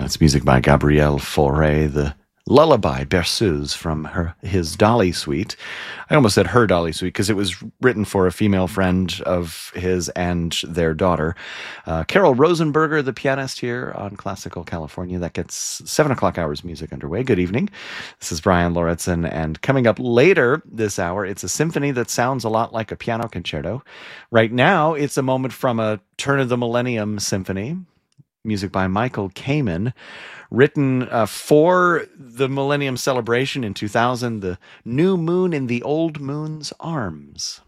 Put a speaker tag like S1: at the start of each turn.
S1: That's music by Gabrielle Fauré, the lullaby berceuse from his Dolly Suite. I almost said her Dolly Suite because it was written for a female friend of his and their daughter. Carol Rosenberger, the pianist here on Classical California. That gets 7 o'clock hours music underway. Good evening. This is Brian Lauritsen, and coming up later this hour, it's a symphony that sounds a lot like a piano concerto. Right now, it's a moment from a Turn of the Millennium symphony. Music by Michael Kamen, written for the Millennium Celebration in 2000, The New Moon in the Old Moon's Arms.